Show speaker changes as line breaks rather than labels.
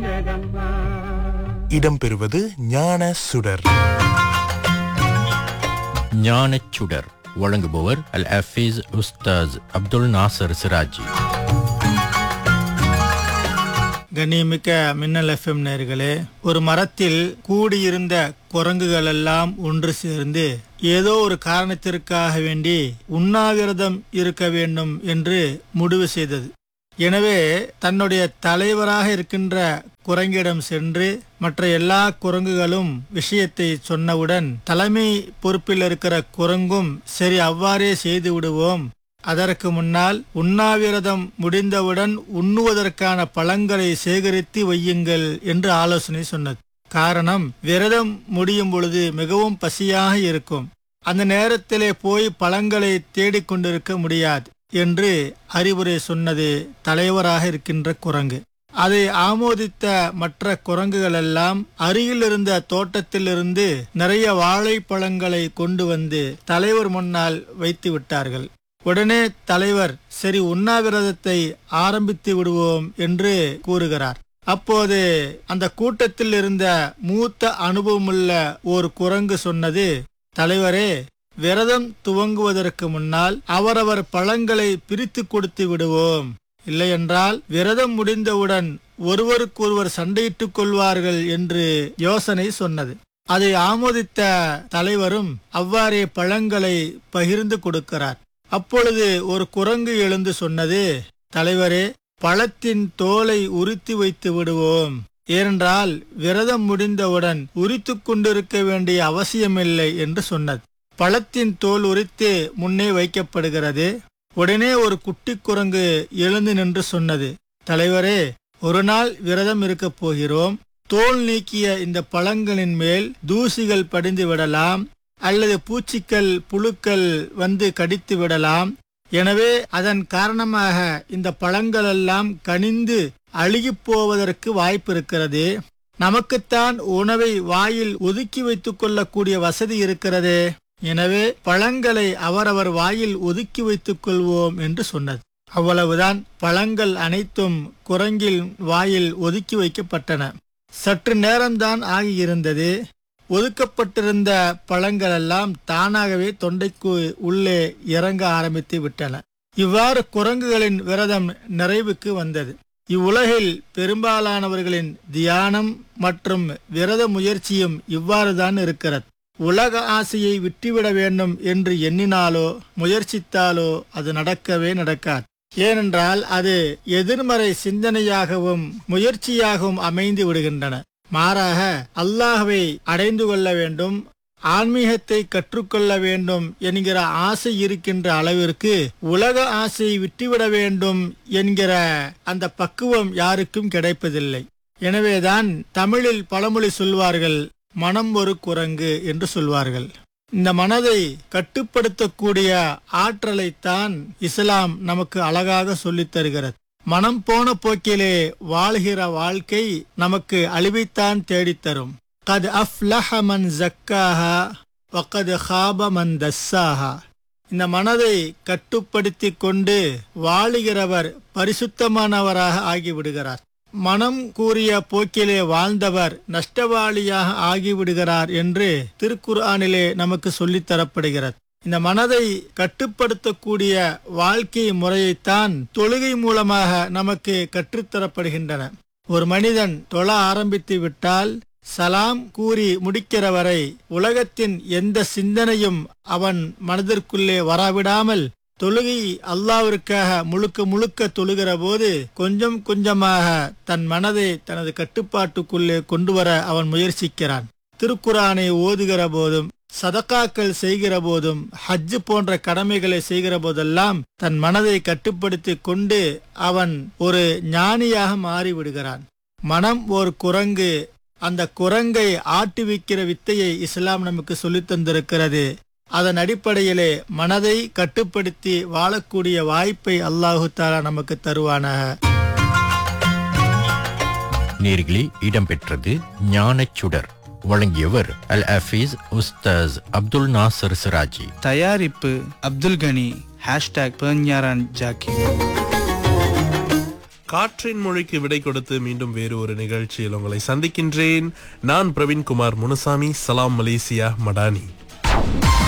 இடம்பெறுவது ஞான சுடர்.
ஞானச் சுடர் வழங்குபவர் அல் ஹஃபீஸ் உஸ்தாஸ் அப்துல் நாசர் சிராஜி.
கண்ணியமிக்க மின்னல் எஃப்எம் நேயர்களே, ஒரு மரத்தில் கூடியிருந்த குரங்குகள் எல்லாம் ஒன்று சேர்ந்து ஏதோ ஒரு காரணத்திற்காக வேண்டி உண்ணாவிரதம் இருக்க வேண்டும் என்று முடிவு செய்தது. எனவே தன்னுடைய தலைவராக இருக்கின்ற குரங்கிடம் சென்று மற்ற எல்லா குரங்குகளும் விஷயத்தை சொன்னவுடன் தலைமை பொறுப்பில் இருக்கிற குரங்கும் சரி அவ்வாறே செய்து விடுவோம், அதற்கு முன்னால் உண்ணாவிரதம் முடிந்தவுடன் உண்ணுவதற்கான பழங்களை சேகரித்து வையுங்கள் என்று ஆலோசனை சொன்னது. காரணம், விரதம் முடியும் பொழுது மிகவும் பசியாக இருக்கும், அந்த நேரத்திலே போய் பழங்களை தேடிக்கொண்டிருக்க முடியாது என்று அறிவுரை சொன்னது தலைவராக இருக்கின்ற குரங்கு. அதை ஆமோதித்த மற்ற குரங்குகள் எல்லாம் அருகில் இருந்த தோட்டத்திலிருந்து நிறைய வாழைப்பழங்களை கொண்டு வந்து தலைவர் முன்னால் வைத்து விட்டார்கள். உடனே தலைவர் சரி உண்ணாவிரதத்தை ஆரம்பித்து விடுவோம் என்று கூறுகிறார். அப்போது அந்த கூட்டத்தில் இருந்த மூத்த அனுபவமுள்ள ஒரு குரங்கு சொன்னது, தலைவரே, விரதம் துவங்குவதற்கு முன்னால் அவரவர் பழங்களை பிரித்து கொடுத்து விடுவோம், இல்லையென்றால் விரதம் முடிந்தவுடன் ஒருவருக்கொருவர் சண்டையிட்டுக் கொள்வார்கள் என்று யோசனை சொன்னது. அதை ஆமோதித்த தலைவரும் அவ்வாறே பழங்களை பகிர்ந்து கொடுக்கிறார். அப்பொழுது ஒரு குரங்கு எழுந்து சொன்னது, தலைவரே, பழத்தின் தோலை உரித்து வைத்து விடுவோம், ஏனென்றால் விரதம் முடிந்தவுடன் உரித்து கொண்டிருக்க வேண்டிய அவசியமில்லை என்று சொன்னது. பழத்தின் தோல் உரித்து முன்னே வைக்கப்படுகிறது. உடனே ஒரு குட்டி குரங்கு எழுந்து நின்று சொன்னது, தலைவரே, ஒரு நாள் விரதம் இருக்கப் போகிறோம், தோல் நீக்கிய இந்த பழங்களின் மேல் தூசிகள் படிந்து விடலாம், அல்லது பூச்சிகள் புழுக்கள் வந்து கடித்து விடலாம். எனவே அதன் காரணமாக இந்த பழங்கள் எல்லாம் கனிந்து அழுகி போவதற்கு வாய்ப்பு இருக்கிறது. நமக்குத்தான் உணவை வாயில் ஒதுக்கி வைத்துக் கொள்ளக்கூடிய வசதி இருக்கிறது. எனவே பழங்களை அவரவர் வாயில் ஒதுக்கி வைத்துக் கொள்வோம் என்று சொன்னது. அவ்வளவுதான், பழங்கள் அனைத்தும் குரங்கில் வாயில் ஒதுக்கி வைக்கப்பட்டன. சற்று நேரம்தான் ஆகியிருந்தது. ஒதுக்கப்பட்டிருந்த பழங்கள் எல்லாம் தானாகவே தொண்டைக்கு உள்ளே இறங்க ஆரம்பித்து விட்டன. இவ்வாறு குரங்குகளின் விரதம் நிறைவுக்கு வந்தது. இவ்வுலகில் பெரும்பாலானவர்களின் தியானம் மற்றும் விரத முயற்சியும் இவ்வாறுதான் இருக்கிறது. உலக ஆசையை விட்டுவிட வேண்டும் என்று எண்ணினாலோ முயற்சித்தாலோ அது நடக்கவே நடக்காது. ஏனென்றால் அது எதிர்மறை சிந்தனையாகவும் முயற்சியாகவும் அமைந்து விடுகின்றன. மாறாக அல்லாஹ்வை அடைந்து கொள்ள வேண்டும், ஆன்மீகத்தை கற்றுக்கொள்ள வேண்டும் என்கிற ஆசை இருக்கின்ற அளவிற்கு உலக ஆசையை விட்டுவிட வேண்டும் என்கிற அந்த பக்குவம் யாருக்கும் கிடைப்பதில்லை. எனவேதான் தமிழில் பழமொழி சொல்வார்கள், மனம் ஒரு குரங்கு என்று சொல்வார்கள். இந்த மனதை கட்டுப்படுத்தக்கூடிய ஆற்றலைத்தான் இஸ்லாம் நமக்கு அழகாக சொல்லித் தருகிறது. மனம் போன போக்கிலே வாழ்கிற வாழ்க்கை நமக்கு அழிவைத்தான் தேடித்தரும். கத் அஃப்லஹ மன் ஸக்காஹா வகத் ஹாப மன் தஸ்ஸாஹா. இந்த மனதை கட்டுப்படுத்தி கொண்டு வாழுகிறவர் பரிசுத்தமானவராக ஆகிவிடுகிறார். மனம் கூறிய போக்கிலே வாழ்ந்தவர் நஷ்டவாளியாக ஆகிவிடுகிறார் என்று திருக்குர்ஆனிலே நமக்கு சொல்லித் தரப்படுகிறது. இந்த மனதை கட்டுப்படுத்தக்கூடிய வாழ்க்கை முறையைத்தான் தொழுகை மூலமாக நமக்கு கற்றுத்தரப்படுகின்றன. ஒரு மனிதன் தொழ ஆரம்பித்து விட்டால் சலாம் கூறி முடிக்கிற வரை உலகத்தின் எந்த சிந்தனையும் அவன் மனதிற்குள்ளே வரவிடாமல் தொழுகை அல்லாஹ்விற்காக முழுக்க முழுக்க தொழுகிற போது கொஞ்சம் கொஞ்சமாக தன் மனதை தனது கட்டுப்பாட்டுக்குள்ளே கொண்டு வர அவன் முயற்சிக்கிறான். திருக்குர்ஆனை ஓதுகிற போதும், சதகாக்கள் செய்கிற போதும், ஹஜ் போன்ற கடமைகளை செய்கிற போதெல்லாம் தன் மனதை கட்டுப்படுத்தி கொண்டு அவன் ஒரு ஞானியாக மாறிவிடுகிறான். மனம் ஒரு குரங்கு. அந்த குரங்கை ஆட்டுவிக்கிற வித்தையை இஸ்லாம் நமக்கு சொல்லித் தந்திருக்கிறது. அதன் அடிப்படையிலே மனதை கட்டுப்படுத்தி வாழக்கூடிய வாய்ப்பை அல்லாஹு தஆலா நமக்கு தருவானாக.
நேர்களே, இடம்பெற்றது ஞானச் சுடர். வழங்கியவர் அல் ஹஃபீஸ் உஸ்தாஸ் அப்துல் நாசர் சிராஜி.
தயாரிப்பு அப்துல் கனி. #பேஞ்ஞாரான் ஜாக்கி. காற்றின் மொழிக்கு விடை கொடுத்து மீண்டும் வேறு ஒரு நிகழ்ச்சியில் உங்களை சந்திக்கின்றேன். நான் பிரவீன்குமார் முனுசாமி. சலாம் மலேசியா மடானி.